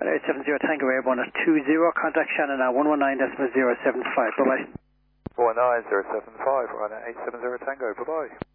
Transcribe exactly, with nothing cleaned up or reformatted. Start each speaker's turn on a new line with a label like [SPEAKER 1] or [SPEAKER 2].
[SPEAKER 1] eight seven zero Tango Airborne at two zero. Contact Shannon now, one one nine point zero seven five. Bye-bye.
[SPEAKER 2] one nine zero seven five, runner eight seven zero Tango, bye-bye.